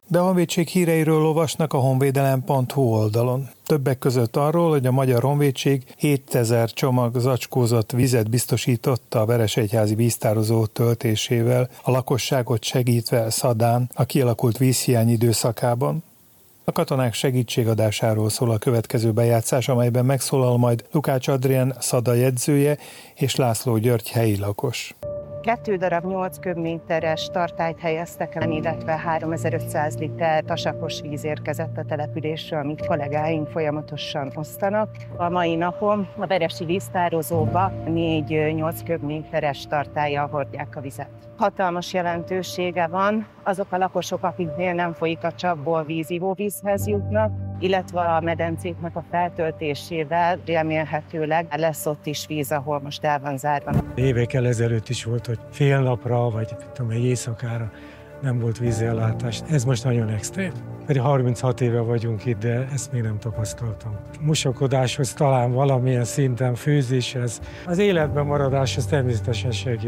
De a honvédség híreiről olvasnak a honvédelem.hu oldalon. Többek között arról, hogy a Magyar Honvédség 7000 csomag zacskózott vizet biztosította a Veresegyházi víztározó töltésével, a lakosságot segítve Szadán a kialakult vízhiány időszakában. A katonák segítségadásáról szól a következő bejátszás, amelyben megszólal majd Lukács Adrián Szada jegyzője és László György helyi lakos. 2 darab 8 köbméteres tartályt helyeztek el, illetve 3500 liter tasakos víz érkezett a településről, amit kollégáink folyamatosan osztanak. A mai napon a veresi víztározóba 4-8 köbméteres tartállyal hordják a vizet. Hatalmas jelentősége van, azok a lakosok, akiknél nem folyik a csapból víz, ivóvízhez jutnak, illetve a medencéknek a feltöltésével remélhetőleg lesz ott is víz, ahol most el van zárva. Évekkel ezelőtt is volt, hogy fél napra, vagy egy éjszakára nem volt vízellátás. Ez most nagyon extrém. Pedig 36 éve vagyunk itt, de ezt még nem tapasztaltam. Mosakodáshoz talán valamilyen szinten, főzéshez, az életben maradáshoz természetesen segít.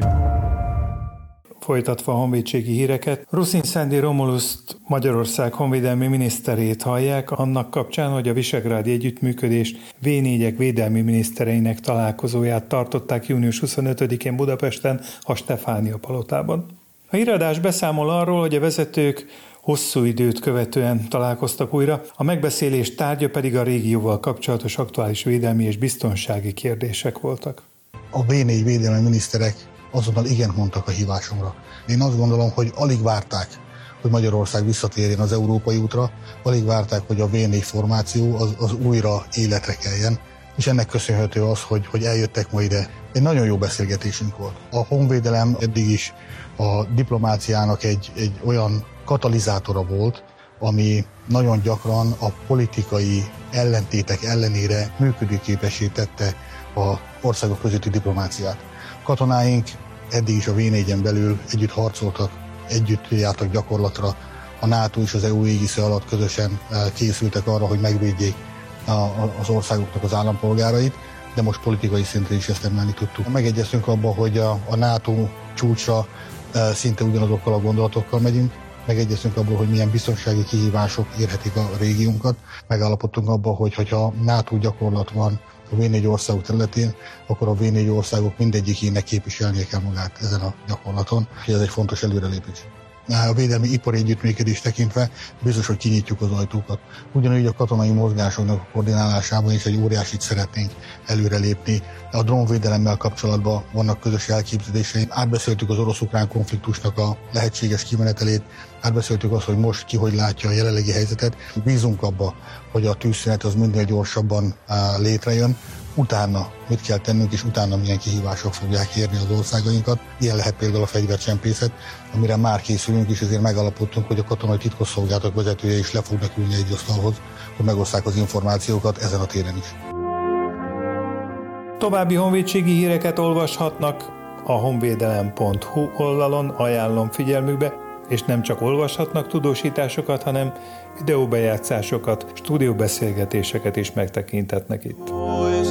Folytatva a honvédségi híreket, Rusin-Szendi Romuluszt, Magyarország honvédelmi miniszterét hallják annak kapcsán, hogy a visegrádi együttműködés V4-ek védelmi minisztereinek találkozóját tartották június 25-én Budapesten a Stefánia palotában. A híradás beszámol arról, hogy a vezetők hosszú időt követően találkoztak újra, a megbeszélés tárgya pedig a régióval kapcsolatos aktuális védelmi és biztonsági kérdések voltak. A V4 védelmi miniszterek azonnal igent mondtak a hívásomra. Én azt gondolom, hogy alig várták, hogy Magyarország visszatérjen az európai útra, alig várták, hogy a V4 formáció az újra életre keljen, és ennek köszönhető az, hogy eljöttek ma ide. Egy nagyon jó beszélgetésünk volt. A honvédelem eddig is a diplomáciának egy olyan katalizátora volt, ami nagyon gyakran a politikai ellentétek ellenére működőképessé tette az országok közötti diplomáciát. Katonáink eddig is a V4-en belül együtt harcoltak, együtt jártak gyakorlatra. A NATO és az EU égisze alatt közösen készültek arra, hogy megvédjék az országoknak az állampolgárait, de most politikai szinten is ezt emelni tudtuk. Megegyeztünk abban, hogy a NATO csúcsra szinte ugyanazokkal a gondolatokkal megyünk, megegyeztünk abban, hogy milyen biztonsági kihívások érhetik a régiónkat, megállapodtunk abban, hogy ha NATO gyakorlat van a V4 országok területén, akkor a V4 országok mindegyikének képviselnie kell magát ezen a gyakorlaton, és ez egy fontos előrelépés. A védelmi ipari együttműködést tekintve biztos, hogy kinyitjuk az ajtókat. Ugyanúgy a katonai mozgásoknak a koordinálásában is egy óriásit szeretnénk előrelépni. A drónvédelemmel kapcsolatban vannak közös elképzeléseink. Átbeszéltük az orosz-ukrán konfliktusnak a lehetséges kimenetelét, átbeszéltük azt, hogy most ki hogy látja a jelenlegi helyzetet. Bízunk abba, hogy a tűzszünet az minél gyorsabban létrejön. Utána mit kell tennünk, és utána milyen kihívások fogják érni az országainkat. Ilyen lehet például a fegyvercsempészet, amire már készülünk, és ezért megállapodtunk, hogy a katonai titkosszolgálatok vezetője is le fognak ülni egy asztalhoz, hogy megosszák az információkat ezen a téren is. További honvédségi híreket olvashatnak a honvédelem.hu oldalon, ajánlom figyelmükbe, és nem csak olvashatnak tudósításokat, hanem videóbejátszásokat, stúdióbeszélgetéseket is megtekinthetnek itt.